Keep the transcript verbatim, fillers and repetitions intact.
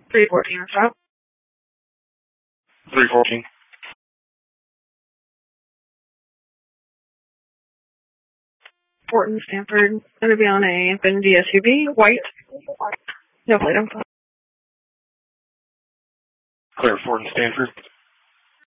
three fourteen, stop. three fourteen. Fort and Stanford. Going to be on a Infiniti S U V, white. No plate info. Clear Fort and Stanford.